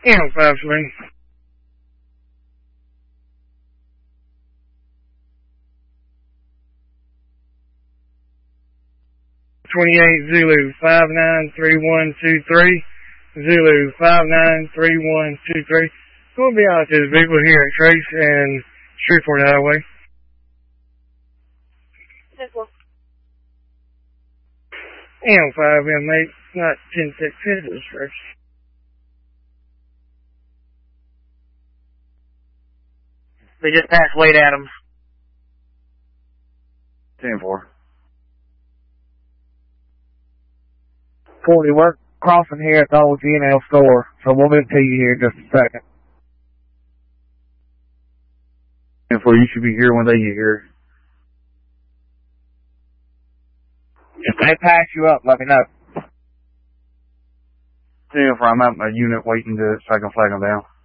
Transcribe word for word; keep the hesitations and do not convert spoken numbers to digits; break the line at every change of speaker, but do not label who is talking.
Echo five Saloon. twenty-eight Zulu five nine three one two three. Zulu five nine three one two three. We'll be out to the vehicle here at Trace and Shreveport Highway. M five M eight, not ten six Fitness first.
They just passed Wade Adams.
ten four.
forty, we're crossing here at the old G and L store, so we'll get to you here in just a second.
ten four, you should be here when they get here.
If they pass you up, let me know.
ten four, I'm at my unit waiting to, so I can flag them down.